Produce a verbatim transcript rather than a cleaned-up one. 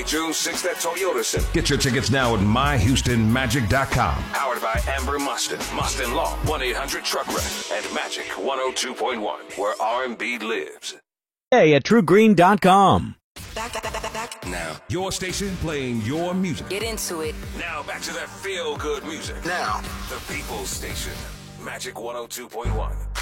June sixth at Toyota Center. Get your tickets now at my houston magic dot com. Powered by Amber Mustin, Mustin Law, one eight hundred truck wreck, and Magic one oh two point one, where R and B lives. Hey, at true green dot com. Back, back, back, back. Now, Your station playing your music. Get into it. now back to that feel-good music. Now. The People's Station, Magic one oh two point one.